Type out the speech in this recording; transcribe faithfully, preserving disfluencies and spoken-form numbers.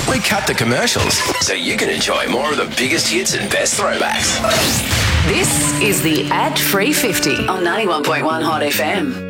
We cut the commercials so you can enjoy more of the biggest hits and best throwbacks. This is the Ad Free fifty on ninety-one point one Hot F M.